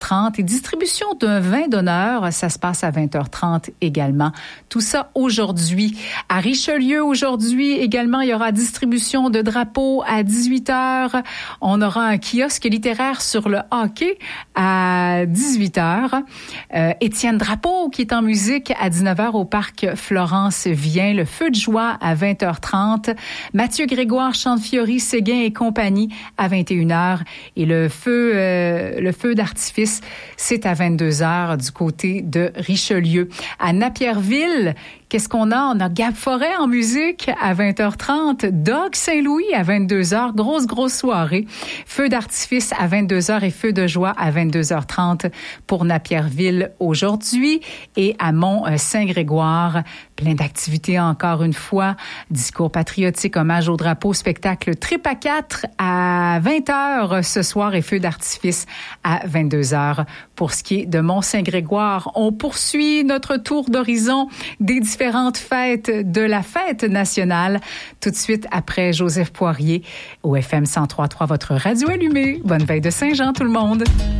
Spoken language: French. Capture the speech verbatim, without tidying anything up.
trente et distribution d'un vin d'honneur, ça se passe à vingt heures trente également. Tout ça aujourd'hui. À Richelieu, aujourd'hui également, il y aura distribution de drapeaux à dix-huit heures. On aura un kiosque littéraire sur le hockey à dix-huit heures. Euh, Étienne Drapeau qui est en musique à dix-neuf heures au parc Florence vient. Le feu de joie à vingt heures trente. Mathieu Grégoire, Chantefiori, Séguin et compagnie à vingt et une heures. Et le feu, euh, le feu d'artifice, c'est à vingt-deux heures du côté de Richelieu. À Napierville, qu'est-ce qu'on a? On a Gab Forêt en musique à vingt heures trente. Doug Saint-Louis à vingt-deux heures. Grosse, grosse soirée. Feu d'artifice à vingt-deux heures et feu de joie à vingt-deux heures trente pour Napierville aujourd'hui. Et à Mont-Saint-Grégoire, plein d'activités encore une fois. Discours patriotique, hommage au drapeau, spectacle Trip à quatre à vingt heures ce soir et feu d'artifice à vingt-deux heures. Pour ce qui est de Mont-Saint-Grégoire, on poursuit notre tour d'horizon des différentes fêtes de la fête nationale. Tout de suite après Joseph Poirier au F M cent trois point trois, votre radio allumée. Bonne veille de Saint-Jean tout le monde.